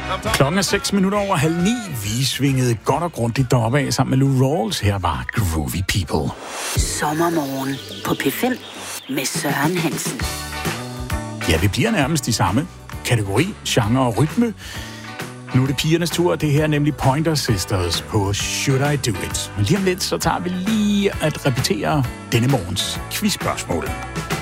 Klokken er 9:06. Vi svingede godt og grundigt deroppe af sammen med Lou Rawls. Her var Groovy People. Sommermorgen på P5 med Søren Hansen. Ja, vi bliver nærmest i samme kategori, genre og rytme. Nu er det pigernes tur. Det her er nemlig Pointer Sisters på Should I Do It. Men lige om lidt, så tager vi lige at repetere denne morgens quizspørgsmål.